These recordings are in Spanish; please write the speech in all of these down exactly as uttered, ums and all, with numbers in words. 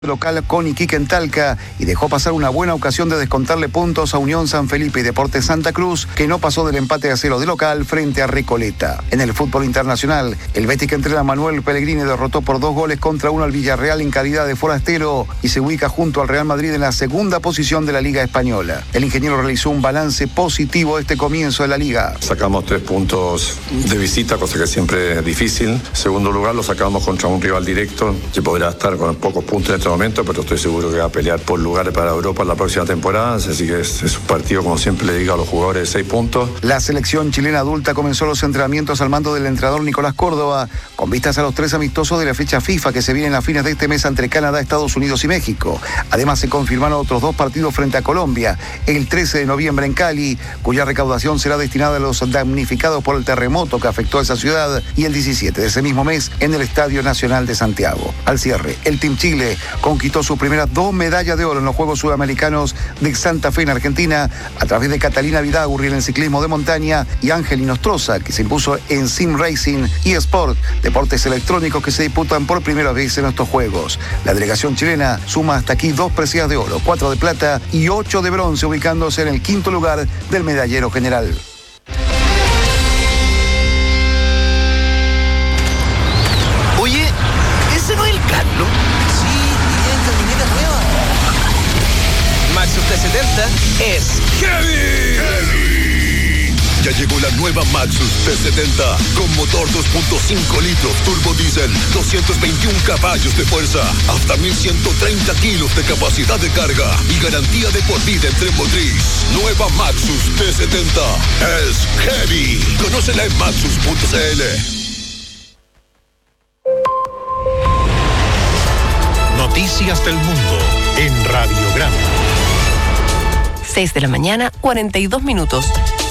local con Iquique en Talca y dejó pasar una buena ocasión de descontarle puntos a Unión San Felipe y Deportes Santa Cruz, que no pasó del empate a cero de local frente a Recoleta. En el fútbol internacional, el Betis que entrena a Manuel Pellegrini derrotó por dos goles contra uno al Villarreal en calidad de forastero y se ubica junto al Real Madrid en la segunda posición de la Liga Española. El ingeniero realizó un balance positivo de este comienzo de la Liga. Sacamos tres puntos de visita, cosa que siempre es difícil. Segundo lugar, lo sacamos contra un rival directo que podrá estar con pocos puntos en este momento, pero estoy seguro que va a pelear por lugares para Europa en la próxima temporada, así que es, es un partido, como siempre le digo a los jugadores, de seis puntos. La selección chilena adulta comenzó los entrenamientos al mando del entrenador Nicolás Córdoba, con vistas a los tres amistosos de la fecha FIFA que se vienen a fines de este mes entre Canadá, Estados Unidos y México. Además se confirmaron otros dos partidos frente a Colombia, el trece de noviembre en Cali, cuya recaudación será destinada a los damnificados por el terremoto que afectó a esa ciudad, y el diecisiete de ese mismo mes en el Estadio Nacional de Santiago. Al cierre, el Team Chile conquistó sus primeras dos medallas de oro en los Juegos Sudamericanos de Santa Fe en Argentina a través de Catalina Vidagurri en el ciclismo de montaña y Ángel Inostroza, que se impuso en Sim Racing y Sport, deportes electrónicos que se disputan por primera vez en estos Juegos. La delegación chilena suma hasta aquí dos precias de oro, cuatro de plata y ocho de bronce, ubicándose en el quinto lugar del medallero general. Oye, ¿ese no es el Carlos? Maxus T setenta es Heavy. Heavy. Ya llegó la nueva Maxus T setenta con motor dos punto cinco litros turbo diésel, doscientos veintiún caballos de fuerza, hasta mil ciento treinta kilos de capacidad de carga y garantía de por vida en tren motriz. Nueva Maxus T setenta es Heavy. Conócela en maxus punto c l. Noticias del mundo en Radio Grande. seis de la mañana, cuarenta y dos minutos.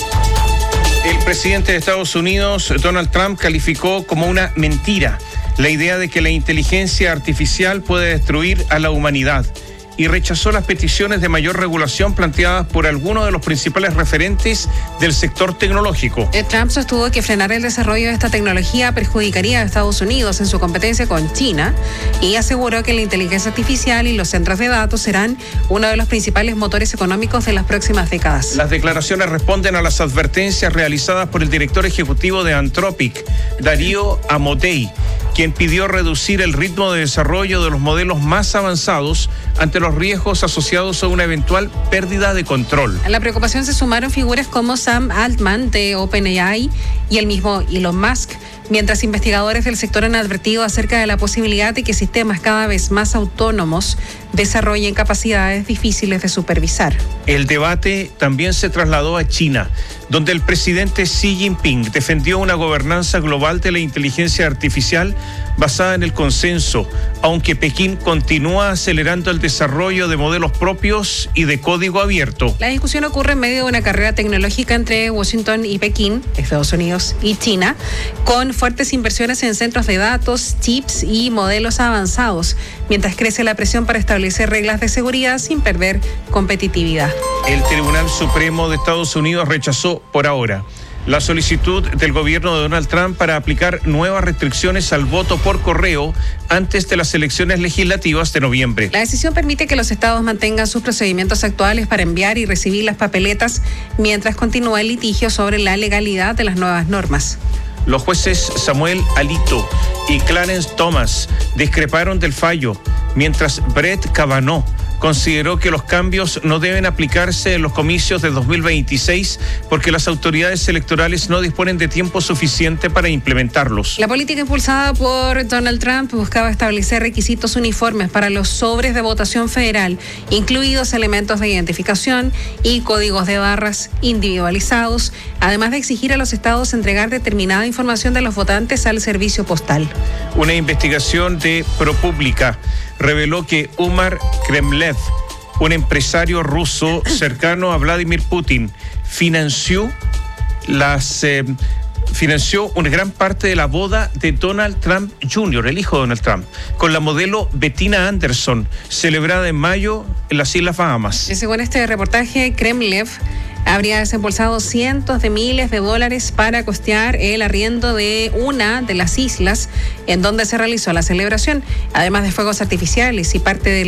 El presidente de Estados Unidos, Donald Trump, calificó como una mentira la idea de que la inteligencia artificial puede destruir a la humanidad y rechazó las peticiones de mayor regulación planteadas por algunos de los principales referentes del sector tecnológico. Trump sostuvo que frenar el desarrollo de esta tecnología perjudicaría a Estados Unidos en su competencia con China y aseguró que la inteligencia artificial y los centros de datos serán uno de los principales motores económicos de las próximas décadas. Las declaraciones responden a las advertencias realizadas por el director ejecutivo de Anthropic, Darío Amodei, quien pidió reducir el ritmo de desarrollo de los modelos más avanzados ante los riesgos asociados a una eventual pérdida de control. A la preocupación se sumaron figuras como Sam Altman de OpenAI y el mismo Elon Musk, mientras investigadores del sector han advertido acerca de la posibilidad de que sistemas cada vez más autónomos desarrollen capacidades difíciles de supervisar. El debate también se trasladó a China, donde el presidente Xi Jinping defendió una gobernanza global de la inteligencia artificial basada en el consenso, aunque Pekín continúa acelerando el desarrollo de modelos propios y de código abierto. La discusión ocurre en medio de una carrera tecnológica entre Washington y Pekín, Estados Unidos y China, con fuertes inversiones en centros de datos, chips y modelos avanzados, mientras crece la presión para establecer reglas de seguridad sin perder competitividad. El Tribunal Supremo de Estados Unidos rechazó por ahora la solicitud del gobierno de Donald Trump para aplicar nuevas restricciones al voto por correo antes de las elecciones legislativas de noviembre. La decisión permite que los estados mantengan sus procedimientos actuales para enviar y recibir las papeletas mientras continúa el litigio sobre la legalidad de las nuevas normas. Los jueces Samuel Alito y Clarence Thomas discreparon del fallo, mientras Brett Kavanaugh consideró que los cambios no deben aplicarse en los comicios de dos mil veintiséis porque las autoridades electorales no disponen de tiempo suficiente para implementarlos. La política impulsada por Donald Trump buscaba establecer requisitos uniformes para los sobres de votación federal, incluidos elementos de identificación y códigos de barras individualizados, además de exigir a los estados entregar determinada información de los votantes al servicio postal. Una investigación de ProPublica reveló que Umar Kremlev, un empresario ruso cercano a Vladimir Putin, financió las eh, financió una gran parte de la boda de Donald Trump junior, el hijo de Donald Trump, con la modelo Bettina Anderson, celebrada en mayo en las Islas Bahamas. Según este reportaje, Kremlev habría desembolsado cientos de miles de dólares para costear el arriendo de una de las islas en donde se realizó la celebración, además de fuegos artificiales y parte de la